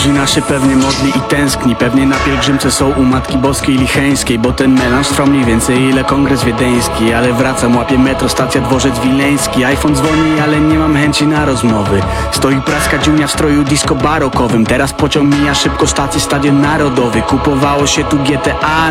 Rodzina się pewnie modli i tęskni, pewnie na pielgrzymce są u Matki Boskiej Licheńskiej. Bo ten melanż trwa mniej więcej ile kongres wiedeński. Ale wracam, łapię metro, stacja Dworzec Wileński. iPhone dzwoni, ale nie mam chęci na rozmowy. Stoi praska dziunia w stroju disco barokowym. Teraz pociąg mija szybko stację, Stadion Narodowy. Kupowało się tu GTA